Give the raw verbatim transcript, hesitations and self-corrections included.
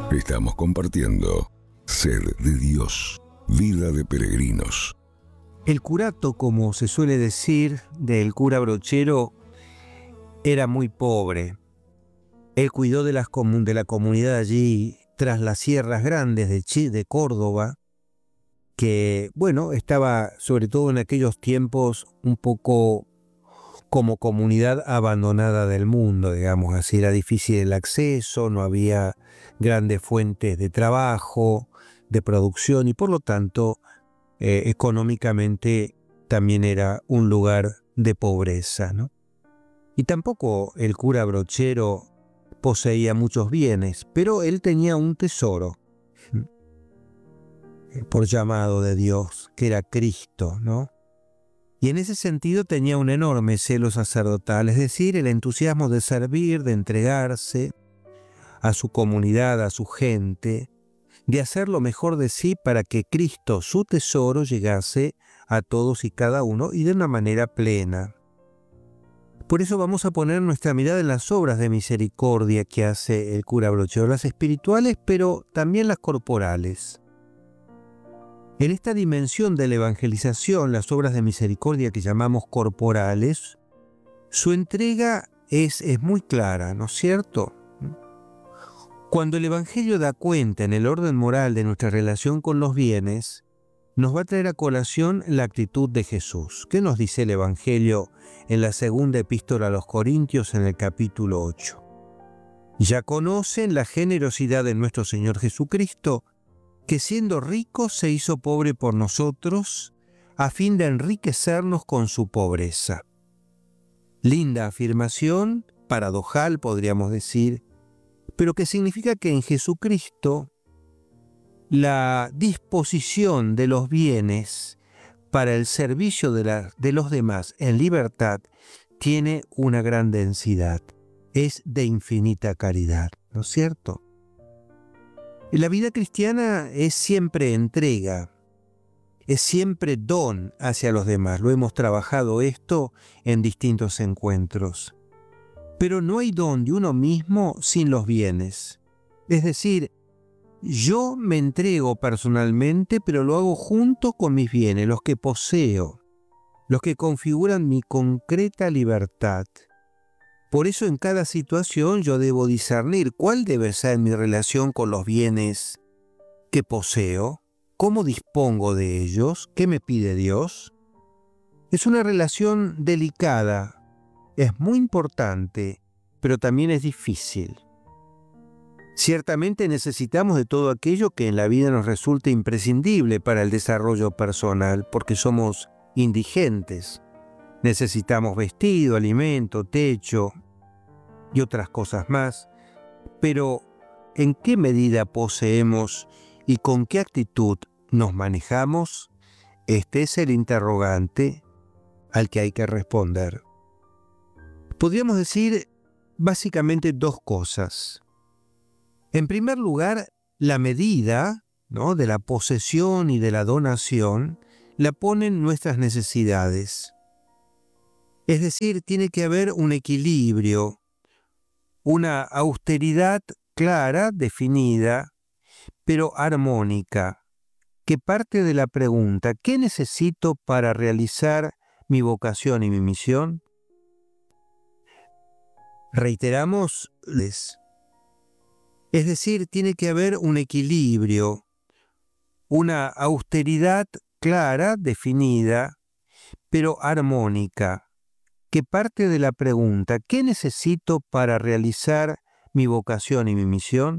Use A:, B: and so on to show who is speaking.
A: Estamos compartiendo Sed de Dios, Vida de Peregrinos.
B: El curato, como se suele decir, del cura Brochero, era muy pobre. Él cuidó de, las comun- de la comunidad allí tras las sierras grandes de, Chi- de Córdoba, que, bueno, estaba sobre todo en aquellos tiempos un poco como comunidad abandonada del mundo, digamos así. Era difícil el acceso, no había grandes fuentes de trabajo, de producción, y por lo tanto, eh, económicamente también era un lugar de pobreza, ¿no? Y tampoco el cura Brochero poseía muchos bienes, pero él tenía un tesoro, por llamado de Dios, que era Cristo, ¿no? Y en ese sentido tenía un enorme celo sacerdotal, es decir, el entusiasmo de servir, de entregarse a su comunidad, a su gente, de hacer lo mejor de sí para que Cristo, su tesoro, llegase a todos y cada uno y de una manera plena. Por eso vamos a poner nuestra mirada en las obras de misericordia que hace el cura Brochero, las espirituales, pero también las corporales. En esta dimensión de la evangelización, las obras de misericordia que llamamos corporales, su entrega es, es muy clara, ¿no es cierto? Cuando el Evangelio da cuenta en el orden moral de nuestra relación con los bienes, nos va a traer a colación la actitud de Jesús. ¿Qué nos dice el Evangelio en la segunda epístola a los Corintios en el capítulo ocho? Ya conocen la generosidad de nuestro Señor Jesucristo, que siendo rico se hizo pobre por nosotros, a fin de enriquecernos con su pobreza. Linda afirmación, paradojal podríamos decir, pero que significa que en Jesucristo la disposición de los bienes para el servicio de, la, de los demás en libertad tiene una gran densidad, es de infinita caridad, ¿no es cierto? La vida cristiana es siempre entrega, es siempre don hacia los demás. Lo hemos trabajado esto en distintos encuentros. Pero no hay don de uno mismo sin los bienes. Es decir, yo me entrego personalmente, pero lo hago junto con mis bienes, los que poseo, los que configuran mi concreta libertad. Por eso en cada situación yo debo discernir cuál debe ser mi relación con los bienes que poseo, cómo dispongo de ellos, qué me pide Dios. Es una relación delicada, es muy importante, pero también es difícil. Ciertamente necesitamos de todo aquello que en la vida nos resulta imprescindible para el desarrollo personal, porque somos indigentes. Necesitamos vestido, alimento, techo y otras cosas más. Pero, ¿en qué medida poseemos y con qué actitud nos manejamos? Este es el interrogante al que hay que responder. Podríamos decir básicamente dos cosas. En primer lugar, la medida, ¿no?, de la posesión y de la donación la ponen nuestras necesidades. Es decir, tiene que haber un equilibrio, una austeridad clara, definida, pero armónica, que parte de la pregunta: ¿qué necesito para realizar mi vocación y mi misión? Reiteramos, es decir, tiene que haber un equilibrio, una austeridad clara, definida, pero armónica, que parte de la pregunta: ¿qué necesito para realizar mi vocación y mi misión?